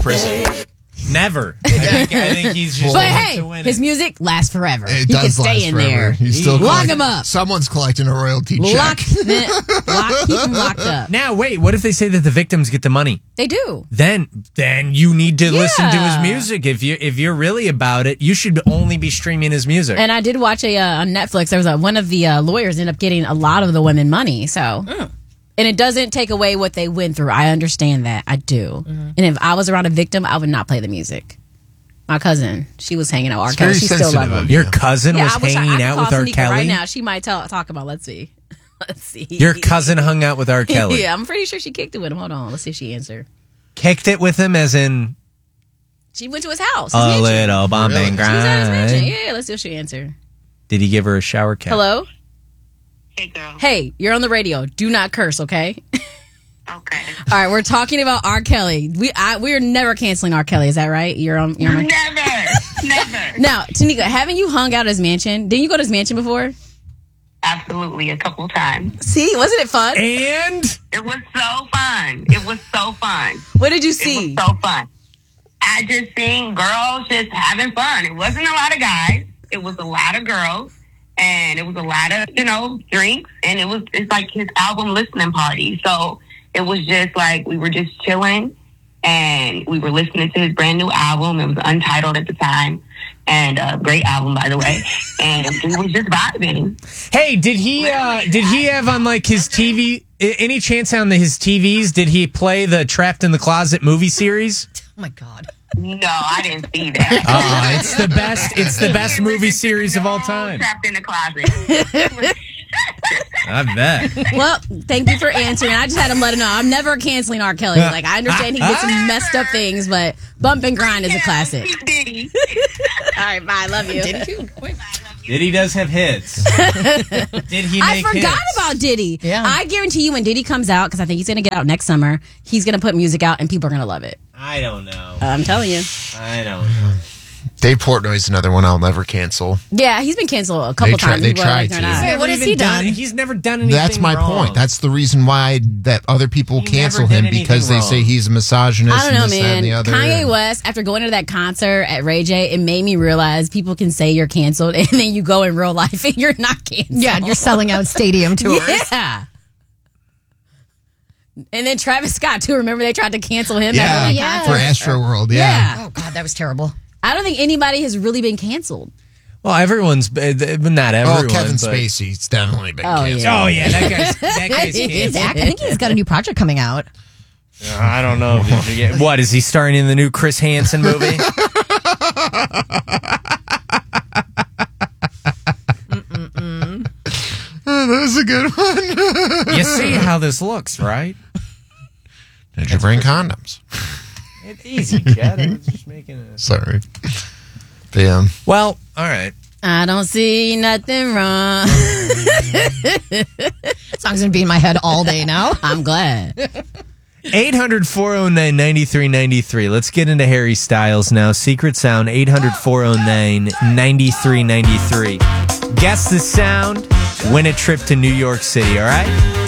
prison. Never. I think he's just. But in it hey, to win his it. music lasts forever. It He can does stay last in forever. there. He's still Lock collecting- him up. Someone's collecting a royalty check. Keep him locked up. Now wait, what if they say that the victims get the money? They do. Then you need to listen to his Yeah. music. If you're really about it, you should only be streaming his music. And I did watch on Netflix. There was one of the lawyers ended up getting a lot of the women money. So, and it doesn't take away what they went through. I understand that. I do. And if I was around a victim, I would not play the music. My cousin, she was hanging out with R. It's Kelly. very She still sensitive loves him. of Your cousin was I wish I hanging could out call with R. Tanika Kelly. right now. She might talk about. Let's see. Let's see. Your cousin hung out with R. Kelly. Yeah, I'm pretty sure she kicked it with him. Hold on. Let's see if she answered. Kicked it with him, as in She went to his house. His a mansion. little bump Really? and She was at his mansion. grind. Yeah, let's see if she answered. Did he give her a shower cap? Hello? Hey, girl. Hey, you're on the radio. Do not curse, okay? Okay. All right, we're talking about R. Kelly. We're never canceling R. Kelly. Is that right? You're on. Never. Never. Now, Tanika, haven't you hung out at his mansion? Didn't you go to his mansion before? Absolutely, a couple times. See, wasn't it fun? And It was so fun. It was so fun. What did you It see? was so fun. I just seen girls just having fun. It wasn't a lot of guys. It was a lot of girls. And it was a lot of, drinks. And it's like his album listening party. So it was just like we were just chilling. And we were listening to his brand new album. It was Untitled at the time. And a great album, by the way. And we was just vibing. hey, did he have on like his TV? Any chance on his TVs? Did he play the Trapped in the Closet movie series? Oh my God. No, I didn't see that. It's the best. It's the best movie series of all time. Trapped in the closet. I bet. Well, thank you for answering. I just had him let him know. I'm never canceling R. Kelly. Like, I understand he did some messed up things, but Bump and Grind is a classic. Diddy. All right, bye. I love you. Diddy does have hits. Did he I make forgot hits? about Diddy. Yeah. I guarantee you when Diddy comes out, because I think he's going to get out next summer, he's going to put music out and people are going to love it. I don't know. I'm telling you. I don't know. Dave Portnoy's another one I'll never cancel. Yeah, he's been canceled a couple times. They whether tried like it or to. not. Wait, what has he done? He's never done anything That's my wrong. point. That's the reason why that other people He cancel never did him, anything because they say wrong. he's a misogynist. I don't know, and this, that, man. and the other. Kanye West, after going to that concert at Ray J, it made me realize people can say you're canceled and then you go in real life and you're not canceled. Yeah, you're selling out stadium tours. Yeah. And then Travis Scott, too. Remember they tried to cancel him Yeah, at Yeah. for Astro World. Yeah. Yeah. Oh God, that was terrible. I don't think anybody has really been canceled. Well, everyone's not everyone. Oh, Kevin but- Spacey's definitely been Oh, canceled. yeah. Oh yeah, that guy's He's canceled. I think he's got a new project coming out. I don't know. What is he starring in the new Chris Hansen movie? Oh, that was a good one. You see how this looks, right? Did you bring condoms? It's easy, Chad. I was just making a... Sorry. Damn. Well, all right. I don't see nothing wrong. That song's gonna be in my head all day now. I'm glad. 800-409-9393. Let's get into Harry Styles now. Secret Sound, 800-409-9393. Guess the sound, win a trip to New York City, all right?